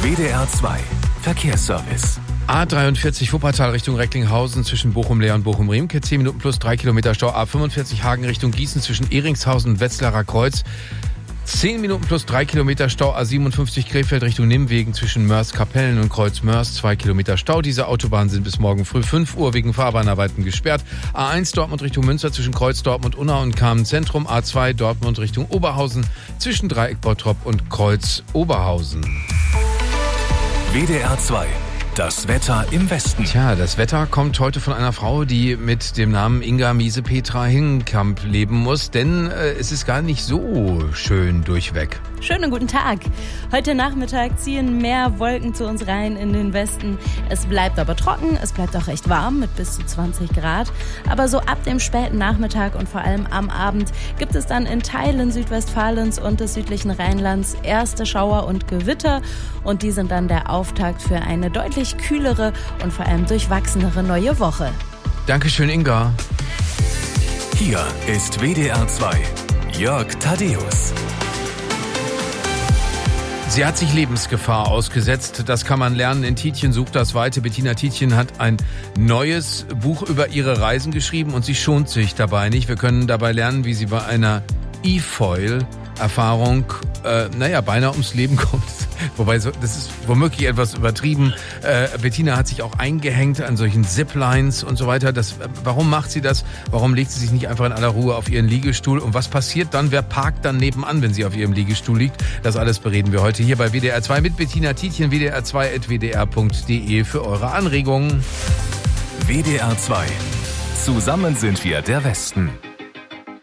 WDR 2 Verkehrsservice. A43 Wuppertal Richtung Recklinghausen zwischen Bochum-Leer und Bochum-Riemke. 10 Minuten plus 3 Kilometer Stau. A45 Hagen Richtung Gießen zwischen Ehringshausen und Wetzlarer Kreuz. 10 Minuten plus 3 Kilometer Stau. A57 Krefeld Richtung Nimwegen zwischen Mörs-Kapellen und Kreuz-Mörs. 2 Kilometer Stau. Diese Autobahnen sind bis morgen früh 5 Uhr wegen Fahrbahnarbeiten gesperrt. A1 Dortmund Richtung Münster zwischen Kreuz Dortmund, Unna und Kamen-Zentrum. A2 Dortmund Richtung Oberhausen zwischen Dreieck Bottrop und Kreuz Oberhausen. WDR 2. Das Wetter im Westen. Tja, das Wetter kommt heute von einer Frau, die mit dem Namen Inga Miese-Petra Hingenkamp leben muss, denn es ist gar nicht so schön durchweg. Schönen guten Tag. Heute Nachmittag ziehen mehr Wolken zu uns rein in den Westen. Es bleibt aber trocken, es bleibt auch recht warm mit bis zu 20 Grad. Aber so ab dem späten Nachmittag und vor allem am Abend gibt es dann in Teilen Südwestfalens und des südlichen Rheinlands erste Schauer und Gewitter. Und die sind dann der Auftakt für eine deutlich kühlere und vor allem durchwachsenere neue Woche. Dankeschön, Inga. Hier ist WDR 2. Jörg Thaddeus. Sie hat sich Lebensgefahr ausgesetzt. Das kann man lernen. In Tietjen sucht das Weite. Bettina Tietjen hat ein neues Buch über ihre Reisen geschrieben und sie schont sich dabei nicht. Wir können dabei lernen, wie sie bei einer E-Foil-Erfahrung beinahe ums Leben kommt. Wobei, das ist womöglich etwas übertrieben. Bettina hat sich auch eingehängt an solchen Ziplines und so weiter. Warum macht sie das? Warum legt sie sich nicht einfach in aller Ruhe auf ihren Liegestuhl? Und was passiert dann? Wer parkt dann nebenan, wenn sie auf ihrem Liegestuhl liegt? Das alles bereden wir heute hier bei WDR 2 mit Bettina Tietjen, wdr2.wdr.de für eure Anregungen. WDR 2. Zusammen sind wir der Westen.